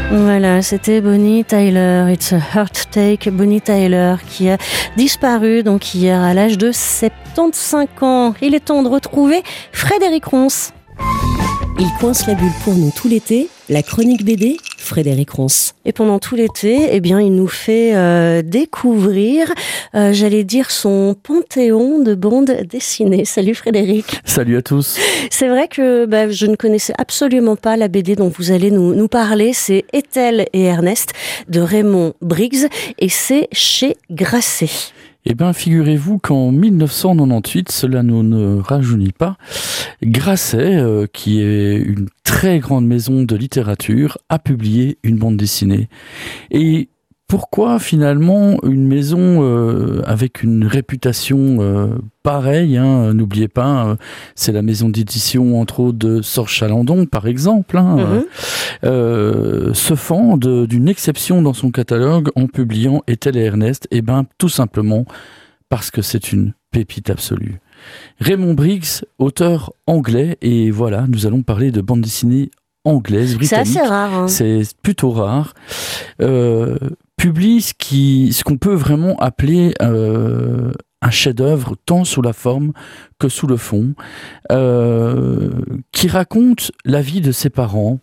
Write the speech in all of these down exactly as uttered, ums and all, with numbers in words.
Voilà, c'était Bonnie Tyler, It's a Heart Take, Bonnie Tyler qui a disparu donc hier à l'âge de soixante-quinze ans. Il est temps de retrouver Frédéric Ronce. Il coince la bulle pour nous tout l'été, la chronique B D, Frédéric Ronce. Et pendant tout l'été, eh bien, il nous fait euh, découvrir, euh, j'allais dire, son panthéon de bandes dessinées. Salut Frédéric. Salut à tous. C'est vrai que bah, je ne connaissais absolument pas la B D dont vous allez nous, nous parler. C'est Ethel et Ernest de Raymond Briggs et c'est chez Grasset. Eh bien, figurez-vous qu'en dix-neuf cent quatre-vingt-dix-huit, cela nous ne rajeunit pas, Grasset, euh, qui est une très grande maison de littérature, a publié une bande dessinée. Et pourquoi finalement une maison euh, avec une réputation euh, pareille, hein, n'oubliez pas, euh, c'est la maison d'édition entre autres de Sorge Chalandon par exemple, hein, mm-hmm. euh, se fend de, d'une exception dans son catalogue en publiant Ethel et Ernest. Eh bien tout simplement parce que c'est une pépite absolue. Raymond Briggs, auteur anglais, et voilà, nous allons parler de bande dessinée anglaise, britannique. C'est assez rare. Hein. C'est plutôt rare. Euh, publie ce, qui, ce qu'on peut vraiment appeler euh, un chef-d'œuvre, tant sous la forme que sous le fond, euh, qui raconte la vie de ses parents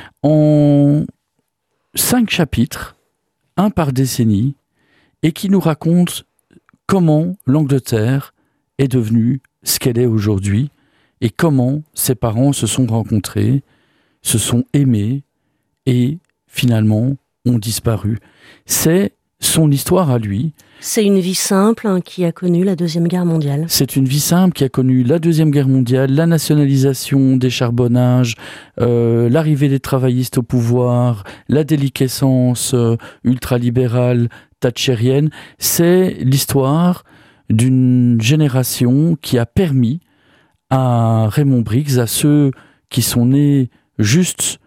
en cinq chapitres, un par décennie, et qui nous raconte comment l'Angleterre est devenue ce qu'elle est aujourd'hui et comment ses parents se sont rencontrés, se sont aimés et finalement ont disparu. C'est son histoire à lui. C'est une vie simple hein, qui a connu la Deuxième Guerre mondiale. C'est une vie simple qui a connu la Deuxième Guerre mondiale, la nationalisation des charbonnages, euh, l'arrivée des travaillistes au pouvoir, la déliquescence euh, ultralibérale thatchérienne. C'est l'histoire d'une génération qui a permis à Raymond Briggs, à ceux qui sont nés juste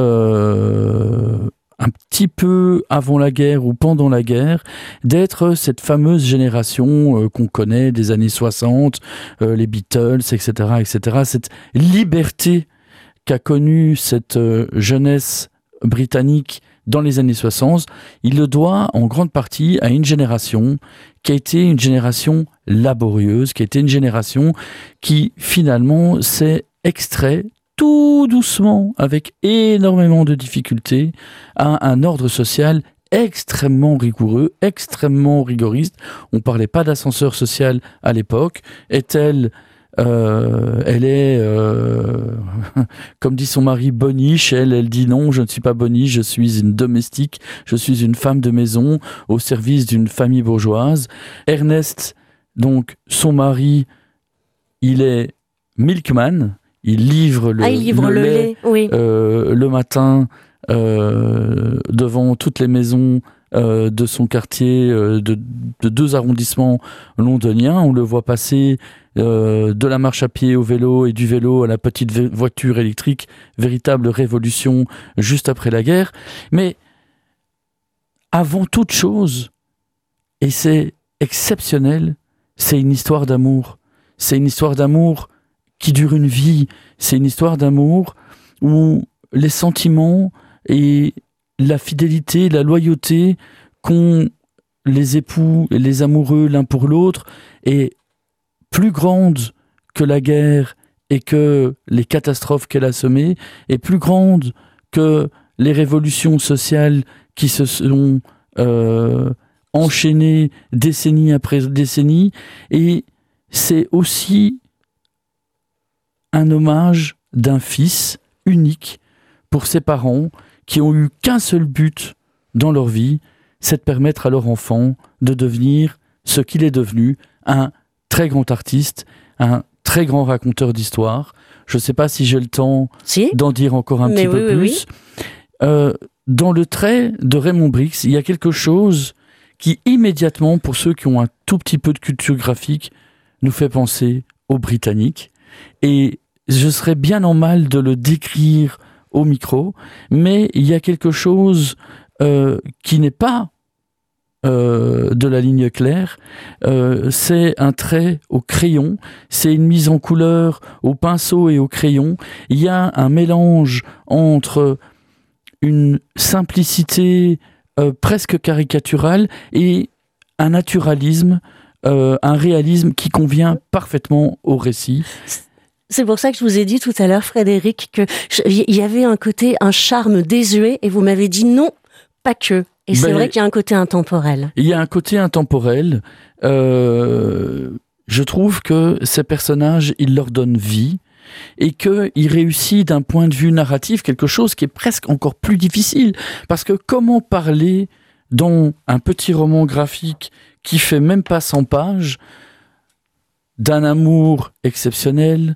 euh, un petit peu avant la guerre ou pendant la guerre, d'être cette fameuse génération euh, qu'on connaît des années soixante, euh, les Beatles, et cetera, et cetera. Cette liberté qu'a connue cette euh, jeunesse britannique dans les années soixante, il le doit en grande partie à une génération qui a été une génération laborieuse, qui a été une génération qui finalement s'est extrait tout doucement, avec énormément de difficultés, à un ordre social extrêmement rigoureux, extrêmement rigoriste. On ne parlait pas d'ascenseur social à l'époque. Est-elle, euh, elle est, euh, comme dit son mari, boniche. Elle, elle dit non, je ne suis pas boniche, je suis une domestique, je suis une femme de maison au service d'une famille bourgeoise. Ernest, donc son mari, il est milkman. Il livre le, ah, il livre le, le lait, lait oui. euh, le matin euh, devant toutes les maisons euh, de son quartier, euh, de, de deux arrondissements londoniens. On le voit passer euh, de la marche à pied au vélo et du vélo à la petite voiture électrique. Véritable révolution juste après la guerre. Mais avant toute chose, et c'est exceptionnel, c'est une histoire d'amour. C'est une histoire d'amour qui dure une vie. C'est une histoire d'amour où les sentiments et la fidélité, la loyauté qu'ont les époux et les amoureux l'un pour l'autre est plus grande que la guerre et que les catastrophes qu'elle a semées, est plus grande que les révolutions sociales qui se sont euh, enchaînées décennie après décennie. Et c'est aussi un hommage d'un fils unique pour ses parents qui ont eu qu'un seul but dans leur vie, c'est de permettre à leur enfant de devenir ce qu'il est devenu, un très grand artiste, un très grand raconteur d'histoire. Je ne sais pas si j'ai le temps si d'en dire encore un Mais petit oui, peu oui, plus. Oui. Euh, dans le trait de Raymond Briggs, il y a quelque chose qui immédiatement, pour ceux qui ont un tout petit peu de culture graphique, nous fait penser aux Britanniques. Et je serais bien en mal de le décrire au micro, mais il y a quelque chose euh, qui n'est pas euh, de la ligne claire. Euh, c'est un trait au crayon, c'est une mise en couleur au pinceau et au crayon. Il y a un mélange entre une simplicité euh, presque caricaturale et un naturalisme, euh, un réalisme qui convient parfaitement au récit. C'est pour ça que je vous ai dit tout à l'heure, Frédéric, qu'il y avait un côté, un charme désuet, et vous m'avez dit non, pas que. Et c'est ben, vrai qu'il y a un côté intemporel. Il y a un côté intemporel. Euh, je trouve que ces personnages, ils leur donnent vie, et qu'il réussit d'un point de vue narratif quelque chose qui est presque encore plus difficile. Parce que comment parler dans un petit roman graphique qui fait même pas cent pages d'un amour exceptionnel,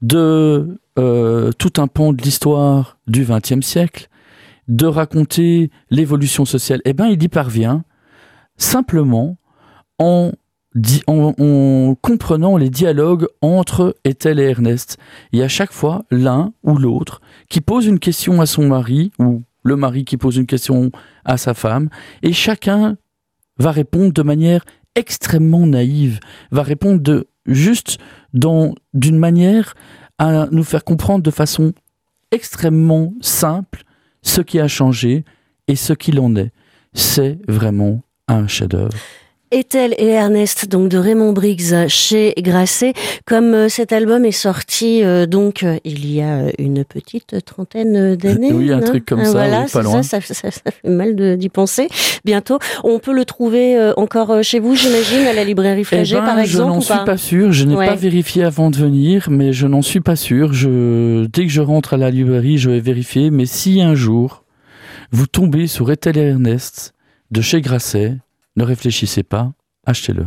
de euh, tout un pan de l'histoire du vingtième siècle, de raconter l'évolution sociale. Eh bien, il y parvient simplement en, di- en, en comprenant les dialogues entre Ethel et Ernest. Il y a chaque fois l'un ou l'autre qui pose une question à son mari, ou le mari qui pose une question à sa femme, et chacun va répondre de manière extrêmement naïve, va répondre de juste dans, d'une manière à nous faire comprendre de façon extrêmement simple ce qui a changé et ce qu'il en est. C'est vraiment un chef-d'œuvre. Ethel et Ernest, donc de Raymond Briggs chez Grasset. Comme euh, cet album est sorti euh, donc euh, il y a une petite trentaine d'années. Oui, un hein truc comme ça, voilà, oui, pas loin. Ça, ça, ça, ça fait mal de, d'y penser. Bientôt, on peut le trouver euh, encore chez vous, j'imagine, à la librairie Frégé, eh ben, par exemple. Je n'en ou suis pas, pas sûr. Je n'ai ouais. pas vérifié avant de venir, mais je n'en suis pas sûr. Je, dès que je rentre à la librairie, je vais vérifier. Mais si un jour vous tombez sur Ethel et Ernest de chez Grasset, ne réfléchissez pas, achetez-le.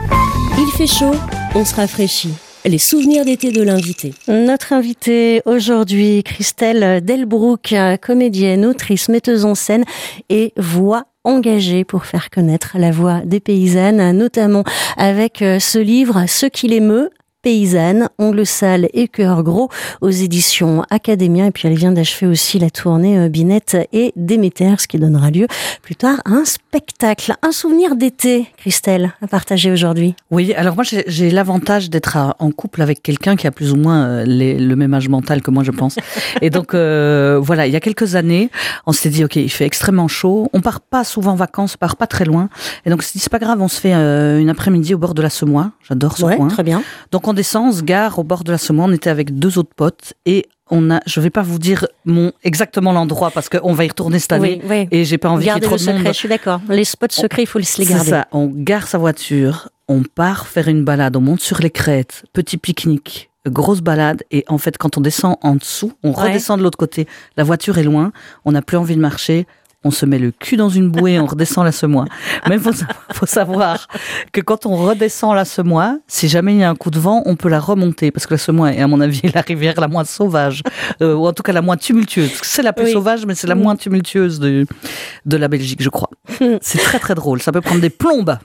Il fait chaud, on se rafraîchit. Les souvenirs d'été de l'invité. Notre invitée aujourd'hui, Christelle Delbrück, comédienne, autrice, metteuse en scène et voix engagée pour faire connaître la voix des paysannes, notamment avec ce livre « Ce qui l'émeut ». Paysanne, ongles sales et cœur gros aux éditions Academia. Et puis elle vient d'achever aussi la tournée Binette et Déméter, ce qui donnera lieu plus tard à un spectacle. Un souvenir d'été, Christelle, à partager aujourd'hui. Oui, alors moi j'ai, j'ai l'avantage d'être à, en couple avec quelqu'un qui a plus ou moins les, le même âge mental que moi, je pense. Et donc euh, voilà, il y a quelques années, on s'est dit ok, il fait extrêmement chaud, on part pas souvent en vacances, on part pas très loin. Et donc on s'est dit c'est pas grave, on se fait euh, une après-midi au bord de la Semois. J'adore ce ouais, coin. Très bien. Donc on descend, on se gare au bord de la Semois, on était avec deux autres potes et on a, je vais pas vous dire mon, exactement l'endroit parce qu'on va y retourner cette année oui, oui. et j'ai pas envie Gardez qu'il y ait trop le secret, de monde. Je suis d'accord. Les spots secrets, il faut les garder. C'est ça, on gare sa voiture, on part faire une balade, on monte sur les crêtes, petit pique-nique, grosse balade et en fait quand on descend en dessous, on ouais. redescend de l'autre côté, la voiture est loin, on n'a plus envie de marcher. On se met le cul dans une bouée, on redescend la Semois. Mais il faut, faut savoir que quand on redescend la Semois, si jamais il y a un coup de vent, on peut la remonter. Parce que la Semois est, à mon avis, la rivière la moins sauvage. Euh, ou en tout cas la moins tumultueuse. C'est la plus oui. sauvage, mais c'est la moins tumultueuse de, de la Belgique, je crois. C'est très très drôle. Ça peut prendre des plombes.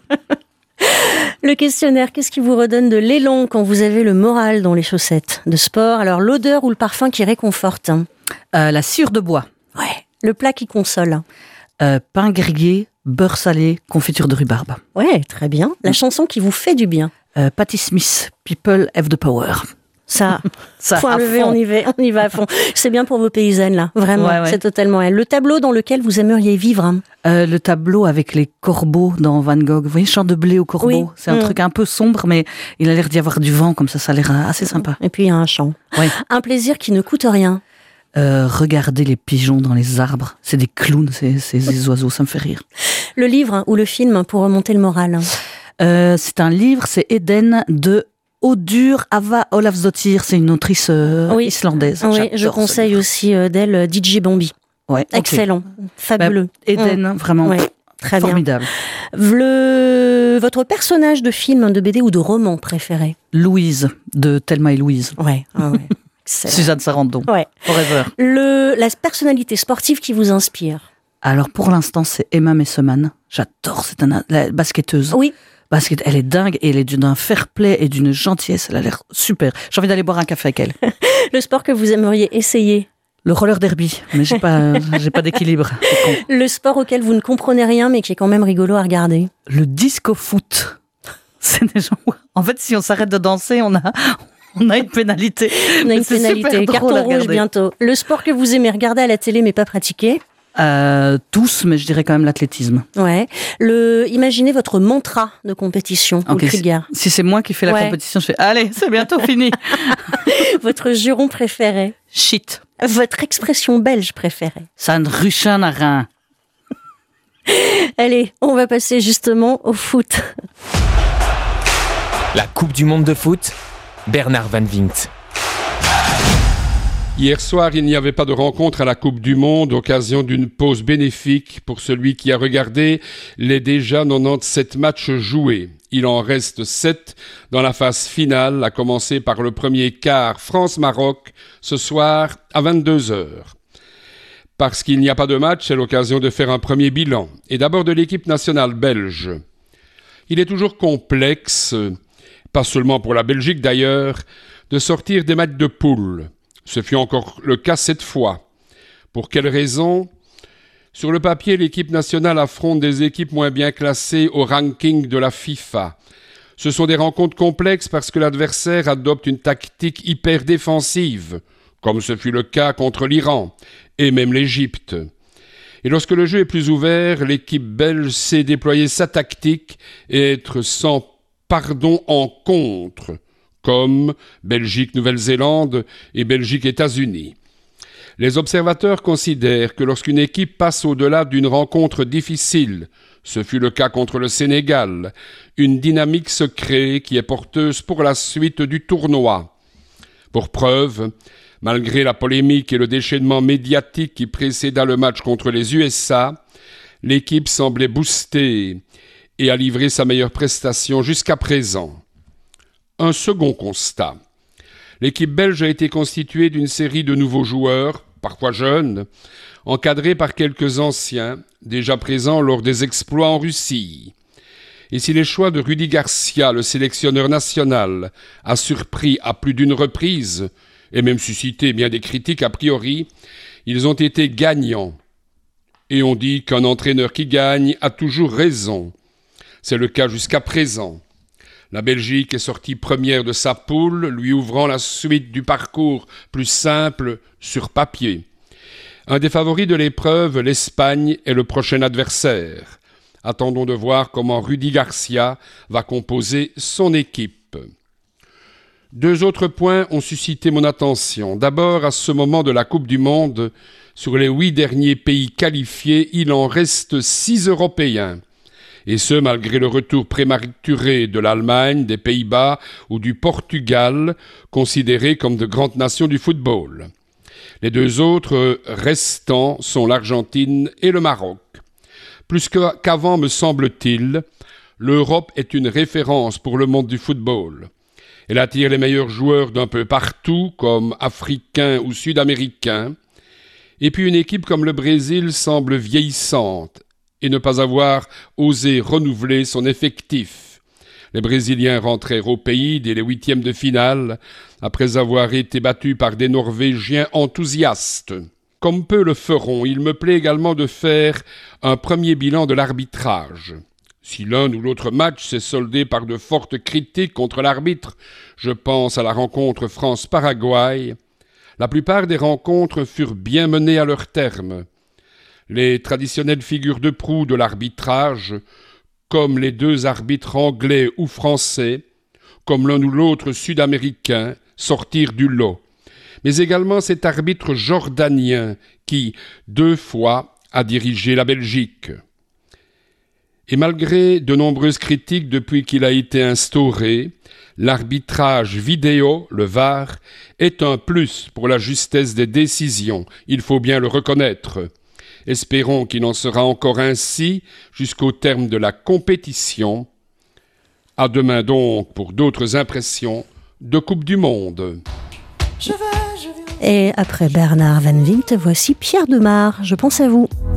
Le questionnaire, qu'est-ce qui vous redonne de l'élan quand vous avez le moral dans les chaussettes de sport? Alors l'odeur ou le parfum qui réconforte? euh, La sciure de bois. Ouais. Le plat qui console. Euh, pain grillé, beurre salé, confiture de rhubarbe. Ouais, très bien. La chanson qui vous fait du bien. Euh, Patti Smith, People Have the Power. Ça, ça point levé, on y va, on y va à fond. C'est bien pour vos paysannes là, vraiment. Ouais, ouais. C'est totalement elle. Le tableau dans lequel vous aimeriez vivre. Hein. Euh, le tableau avec les corbeaux dans Van Gogh. Vous voyez, champ de blé aux corbeaux. Oui. C'est un mmh. truc un peu sombre, mais il a l'air d'y avoir du vent comme ça. Ça a l'air assez sympa. Et puis il y a un champ. Ouais. Un plaisir qui ne coûte rien. Euh, regarder les pigeons dans les arbres, c'est des clowns, c'est, c'est des oiseaux, ça me fait rire. Le livre ou le film pour remonter le moral? euh, C'est un livre, c'est Eden de Audur Ava Ólafsdóttir, c'est une autrice euh, oui. islandaise. Oui, je conseille aussi euh, d'elle D J Bambi. Ouais, excellent, okay. Fabuleux. Bah, Eden, mmh. vraiment ouais, très formidable. Bien. Le... Votre personnage de film, de B D ou de roman préféré? Louise, de Thelma et Louise. Ouais, ah ouais. Suzanne Sarandon, ouais. Forever. Le, la personnalité sportive qui vous inspire? Alors pour l'instant, c'est Emma Messeman. J'adore, c'est une la basketteuse. Oui. Basket, elle est dingue et elle est d'un fair play et d'une gentillesse. Elle a l'air super. J'ai envie d'aller boire un café avec elle. Le sport que vous aimeriez essayer? Le roller derby, mais j'ai pas, j'ai pas d'équilibre. Le sport auquel vous ne comprenez rien, mais qui est quand même rigolo à regarder? Le disco foot. C'est des gens. En fait, si on s'arrête de danser, on a. On a une pénalité. On a une pénalité. Carton rouge bientôt. Le sport que vous aimez regarder à la télé mais pas pratiquer? euh, Tous, mais je dirais quand même l'athlétisme. Ouais. Le, imaginez votre mantra de compétition ou okay, cri de guerre. Si, si c'est moi qui fais la ouais. compétition, je fais « Allez, c'est bientôt fini !» Votre juron préféré? Shit. Votre expression belge préférée? Ça ne ruchin à rien. Allez, on va passer justement au foot. La Coupe du Monde de foot, Bernard Van Vingt. Hier soir, il n'y avait pas de rencontre à la Coupe du Monde, occasion d'une pause bénéfique pour celui qui a regardé les déjà quatre-vingt-dix-sept matchs joués. Il en reste sept dans la phase finale, à commencer par le premier quart France-Maroc, ce soir à vingt-deux heures. Parce qu'il n'y a pas de match, c'est l'occasion de faire un premier bilan. Et d'abord de l'équipe nationale belge. Il est toujours complexe, pas seulement pour la Belgique d'ailleurs, de sortir des matchs de poule. Ce fut encore le cas cette fois. Pour quelles raisons ? Sur le papier, l'équipe nationale affronte des équipes moins bien classées au ranking de la FIFA. Ce sont des rencontres complexes parce que l'adversaire adopte une tactique hyper défensive, comme ce fut le cas contre l'Iran et même l'Égypte. Et lorsque le jeu est plus ouvert, l'équipe belge sait déployer sa tactique et être sans pardon en contre, comme Belgique-Nouvelle-Zélande et Belgique-États-Unis. Les observateurs considèrent que lorsqu'une équipe passe au-delà d'une rencontre difficile, ce fut le cas contre le Sénégal, une dynamique se crée qui est porteuse pour la suite du tournoi. Pour preuve, malgré la polémique et le déchaînement médiatique qui précéda le match contre les U S A, l'équipe semblait boostée et a livré sa meilleure prestation jusqu'à présent. Un second constat. L'équipe belge a été constituée d'une série de nouveaux joueurs, parfois jeunes, encadrés par quelques anciens, déjà présents lors des exploits en Russie. Et si les choix de Rudi Garcia, le sélectionneur national, a surpris à plus d'une reprise, et même suscité bien des critiques a priori, ils ont été gagnants. Et on dit qu'un entraîneur qui gagne a toujours raison. C'est le cas jusqu'à présent. La Belgique est sortie première de sa poule, lui ouvrant la suite du parcours plus simple sur papier. Un des favoris de l'épreuve, l'Espagne, est le prochain adversaire. Attendons de voir comment Rudi Garcia va composer son équipe. Deux autres points ont suscité mon attention. D'abord, à ce moment de la Coupe du Monde, sur les huit derniers pays qualifiés, il en reste six Européens. Et ce, malgré le retour prématuré de l'Allemagne, des Pays-Bas ou du Portugal, considérés comme de grandes nations du football. Les deux autres restants sont l'Argentine et le Maroc. Plus qu'avant, me semble-t-il, l'Europe est une référence pour le monde du football. Elle attire les meilleurs joueurs d'un peu partout, comme africains ou sud-américains. Et puis une équipe comme le Brésil semble vieillissante et ne pas avoir osé renouveler son effectif. Les Brésiliens rentrèrent au pays dès les huitièmes de finale, après avoir été battus par des Norvégiens enthousiastes. Comme peu le feront, il me plaît également de faire un premier bilan de l'arbitrage. Si l'un ou l'autre match s'est soldé par de fortes critiques contre l'arbitre, je pense à la rencontre France-Paraguay, la plupart des rencontres furent bien menées à leur terme. Les traditionnelles figures de proue de l'arbitrage, comme les deux arbitres anglais ou français, comme l'un ou l'autre sud-américain, sortirent du lot. Mais également cet arbitre jordanien qui, deux fois, a dirigé la Belgique. Et malgré de nombreuses critiques depuis qu'il a été instauré, l'arbitrage vidéo, le V A R, est un plus pour la justesse des décisions, il faut bien le reconnaître. Espérons qu'il en sera encore ainsi jusqu'au terme de la compétition. À demain donc pour d'autres impressions de Coupe du Monde. Et après Bernard Van Vingt, voici Pierre Demar. Je pense à vous.